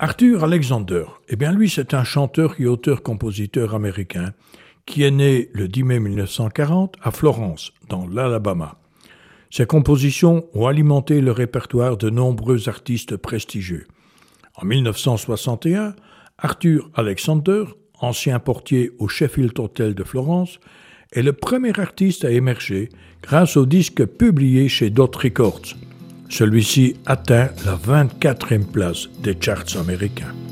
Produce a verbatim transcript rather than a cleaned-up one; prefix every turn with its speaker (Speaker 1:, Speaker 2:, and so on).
Speaker 1: Arthur Alexander, eh bien lui c'est un chanteur et auteur-compositeur américain qui est né le dix mai mille neuf cent quarante à Florence, dans l'Alabama. Ses compositions ont alimenté le répertoire de nombreux artistes prestigieux. En mille neuf cent soixante et un, Arthur Alexander, ancien portier au Sheffield Hotel de Florence, est le premier artiste à émerger grâce au disque publié chez Dot Records. Celui-ci atteint la vingt-quatrième place des charts américains.